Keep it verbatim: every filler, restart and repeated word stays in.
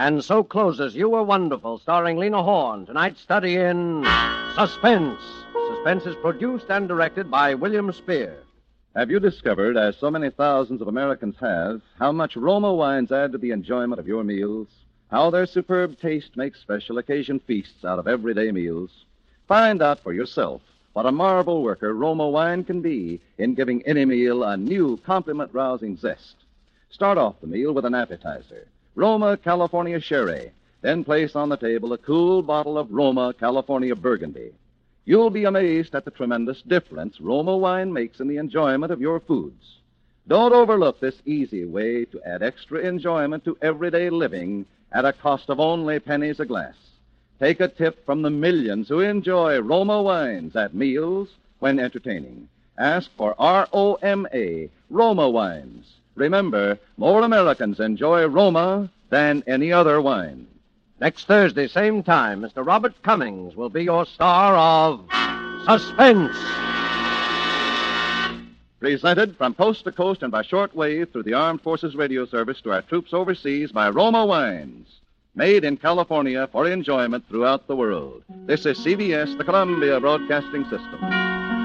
And so closes You Were Wonderful, starring Lena Horne. Tonight's study in suspense. Suspense is produced and directed by William Spear. Have you discovered, as so many thousands of Americans have, how much Roma wines add to the enjoyment of your meals? How their superb taste makes special occasion feasts out of everyday meals? Find out for yourself what a marvel worker Roma wine can be in giving any meal a new compliment-rousing zest. Start off the meal with an appetizer, Roma California Sherry. Then place on the table a cool bottle of Roma California Burgundy. You'll be amazed at the tremendous difference Roma wine makes in the enjoyment of your foods. Don't overlook this easy way to add extra enjoyment to everyday living at a cost of only pennies a glass. Take a tip from the millions who enjoy Roma wines at meals when entertaining. Ask for R O M A, Roma wines. Remember, more Americans enjoy Roma than any other wine. Next Thursday, same time, Mister Robert Cummings will be your star of Suspense. Presented from coast to coast and by shortwave through the Armed Forces Radio Service to our troops overseas by Roma Wines. Made in California for enjoyment throughout the world. This is C B S, the Columbia Broadcasting System.